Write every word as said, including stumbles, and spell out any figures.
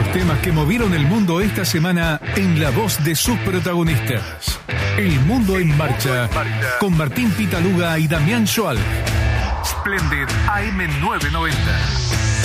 Los temas que movieron el mundo esta semana en la voz de sus protagonistas. El Mundo en Marcha, con Martín Pitaluga y Damián Schoal. Splendid A M novecientos noventa.